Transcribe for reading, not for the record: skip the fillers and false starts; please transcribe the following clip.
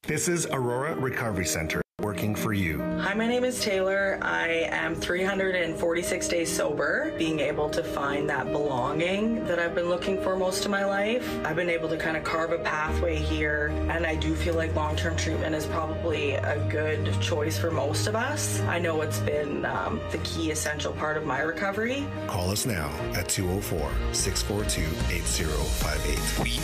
This is Aurora Recovery Center, working for you. Hi, my name is Taylor. I am 346 days sober, being able to find that belonging that I've been looking for most of my life. I've been able to kind of carve a pathway here, and I do feel like long-term treatment is probably a good choice for most of us. I know it's been the key essential part of my recovery. Call us now at 204-642-8058. We